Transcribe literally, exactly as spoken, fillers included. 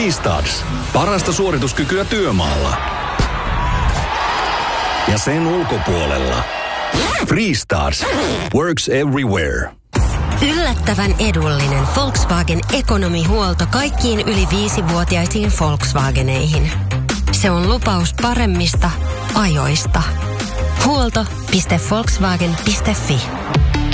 Freestarts. Parasta suorituskykyä työmaalla. Ja sen ulkopuolella. Freestarts. Works everywhere. Yllättävän edullinen Volkswagen ekonomihuolto kaikkiin yli viisivuotiaisiin Volkswageneihin. Se on lupaus paremmista ajoista. Huolto piste volkswagen piste fi